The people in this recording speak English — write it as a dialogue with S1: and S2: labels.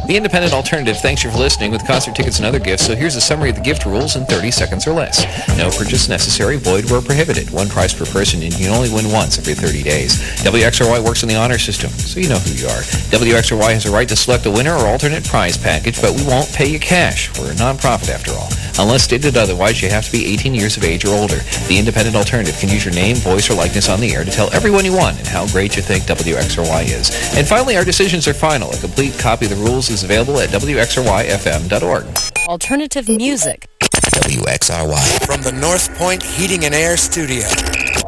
S1: The Independent Alternative thanks you for listening with concert tickets and other gifts, so here's a summary of the gift rules in 30 seconds or less. No purchase necessary, void where prohibited. One prize per person, and you can only win once every 30 days. WXRY works on the honor system, so you know who you are. WXRY has a right to select a winner or alternate prize package, but we won't pay you cash. We're a non-profit after all. Unless stated otherwise, you have to be 18 years of age or older. The Independent Alternative can use your name, voice, or likeness on the air to tell everyone you want and how great you think WXRY is. And finally, our decisions are final. A complete copy of the rules is available at WXRYFM.org.
S2: Alternative music.
S3: WXRY. From the North Point Heating and Air Studio.